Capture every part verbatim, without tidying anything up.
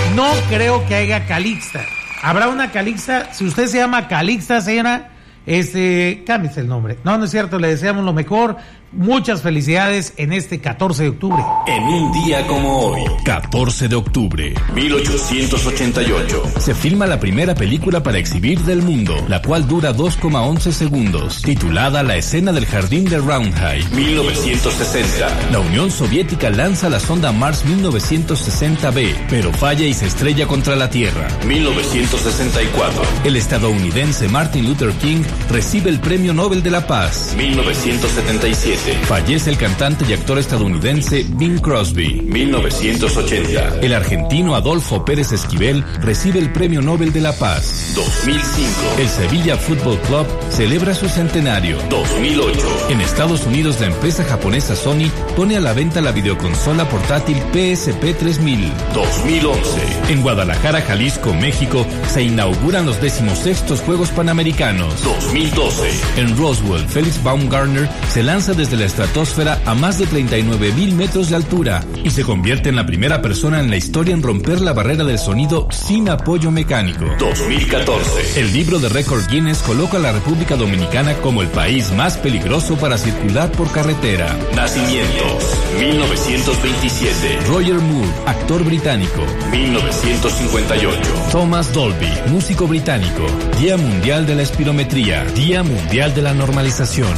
No creo que haya Calixta. ¿Habrá una Calixta? Si usted se llama Calixta, señora, este, cámbiese el nombre. No, no es cierto, le deseamos lo mejor. Muchas felicidades en este catorce de octubre. En un día como hoy, catorce de octubre, mil ochocientos ochenta y ocho, se filma la primera película para exhibir del mundo, la cual dura dos coma once segundos, titulada La escena del jardín de Roundhay. mil novecientos sesenta, la Unión Soviética lanza la sonda Mars mil novecientos sesenta B, pero falla y se estrella contra la Tierra. mil novecientos sesenta y cuatro, el estadounidense Martin Luther King recibe el Premio Nobel de la Paz. mil novecientos setenta y siete, fallece el cantante y actor estadounidense Bing Crosby. mil novecientos ochenta, el argentino Adolfo Pérez Esquivel recibe el Premio Nobel de la Paz. dos mil cinco, el Sevilla Football Club celebra su centenario. dos mil ocho, en Estados Unidos la empresa japonesa Sony pone a la venta la videoconsola portátil P S P tres mil. dos mil once, en Guadalajara, Jalisco, México, se inauguran los decimosextos Juegos Panamericanos. dos mil doce, en Roswell, Felix Baumgartner se lanza desde la estratosfera a más de treinta y nueve mil metros de altura y se convierte en la primera persona en la historia en romper la barrera del sonido sin apoyo mecánico. dos mil catorce, el libro de récord Guinness coloca a la República Dominicana como el país más peligroso para circular por carretera. Nacimientos: mil novecientos veintisiete, Roger Moore, actor británico. mil novecientos cincuenta y ocho, Thomas Dolby, músico británico. Día Mundial de la Espirometría, Día Mundial de la Normalización.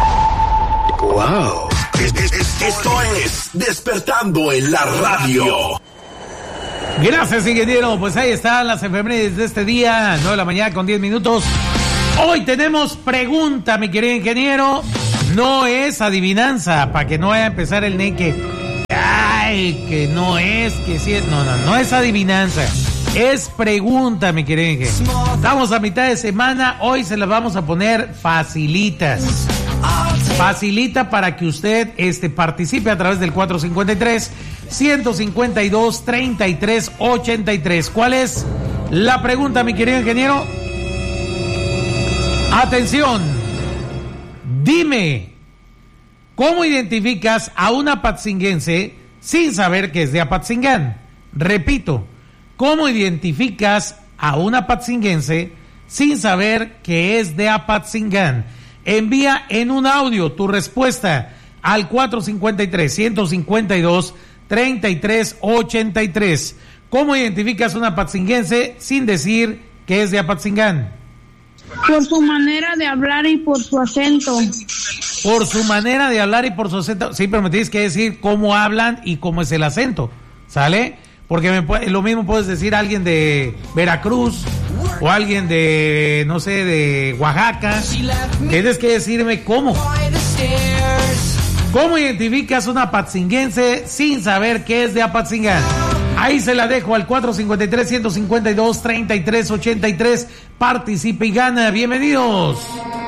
¡Wow! Esto es Despertando en la Radio. Gracias, ingeniero. Pues ahí están las efemérides de este día, nueve de la mañana con diez minutos. Hoy tenemos pregunta, mi querido ingeniero. No es adivinanza, para que no vaya a empezar el neque. Ay, que no es, que sí es. No, no, no es adivinanza. Es pregunta, mi querido ingeniero. Estamos a mitad de semana. Hoy se las vamos a poner facilitas. Facilita para que usted este, participe a través del cuatro cinco tres, uno cinco dos, tres tres ocho tres. ¿Cuál es la pregunta, mi querido ingeniero? Atención. Dime, ¿cómo identificas a un apatzinguense sin saber que es de Apatzingán? Repito, ¿cómo identificas a un apatzinguense sin saber que es de Apatzingán? Envía en un audio tu respuesta al cuatro cinco tres, uno cinco dos, tres tres ocho tres. ¿Cómo identificas a un apatzinguense sin decir que es de Apatzingán? Por su manera de hablar y por su acento. Por su manera de hablar y por su acento. Sí, pero me tienes que decir cómo hablan y cómo es el acento, ¿sale? Porque me puede, lo mismo puedes decir a alguien de Veracruz o alguien de, no sé, de Oaxaca. Tienes que decirme cómo. ¿Cómo identificas un apatzinguense sin saber que es de Apatzingán? Ahí se la dejo al cuatro cinco tres, uno cinco dos, tres tres ocho tres. Participe y gana. Bienvenidos.